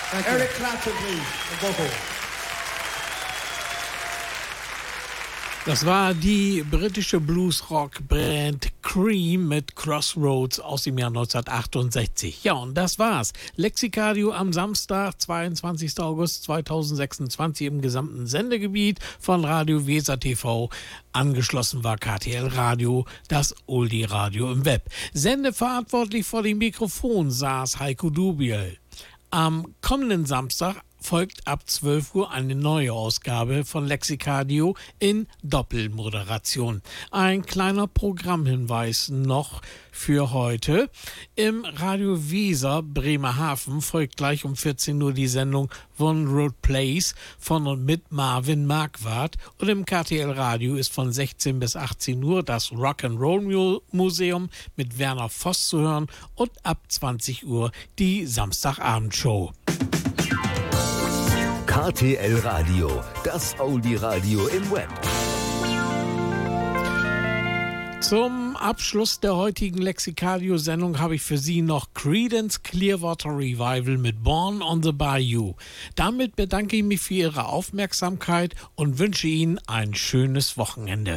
Eric Clapton, please, on vocal. Das war die britische Blues-Rock-Band Cream mit Crossroads aus dem Jahr 1968. Ja, und das war's. Lexikadio am Samstag, 22. August 2026 im gesamten Sendegebiet von Radio Weser TV. Angeschlossen war KTL Radio, das Oldie-Radio im Web. Sendeverantwortlich vor dem Mikrofon saß Heiko Dubiel. Am kommenden Samstag folgt ab 12 Uhr eine neue Ausgabe von Lexikadio in Doppelmoderation. Ein kleiner Programmhinweis noch für heute. Im Radio Weser Bremerhaven folgt gleich um 14 Uhr die Sendung One Road Plays von und mit Marvin Marquardt. Und im KTL Radio ist von 16 bis 18 Uhr das Rock'n'Roll Museum mit Werner Voss zu hören und ab 20 Uhr die Samstagabendshow. KTL Radio, das Oldie-Radio im Web. Zum Abschluss der heutigen Lexikadio-Sendung habe ich für Sie noch Creedence Clearwater Revival mit Born on the Bayou. Damit bedanke ich mich für Ihre Aufmerksamkeit und wünsche Ihnen ein schönes Wochenende.